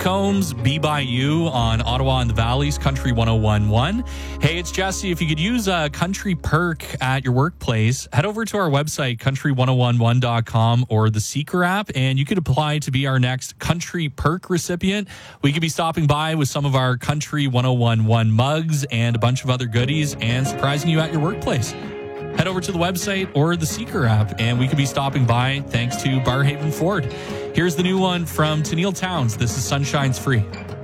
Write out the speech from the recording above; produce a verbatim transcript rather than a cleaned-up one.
Combs, Be By You on Ottawa and the Valley's Country one oh one point one. Hey, it's Jesse. If you could use a country perk at your workplace, head over to our website, country one oh one one dot com or the Seeker app, and you could apply to be our next country perk recipient. We could be stopping by with some of our Country one oh one point one mugs and a bunch of other goodies and surprising you at your workplace. Head over to the website or the Seeker app, and we could be stopping by thanks to Barhaven Ford. Here's the new one from Tennille Towns. This is Sunshine's Free.